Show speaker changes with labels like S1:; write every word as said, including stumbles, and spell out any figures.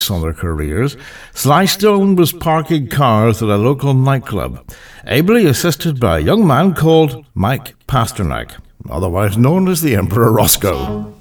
S1: on their careers, Sly Stone was parking cars at a local nightclub, ably assisted by a young man called Mike Pasternak, otherwise known as the Emperor Roscoe.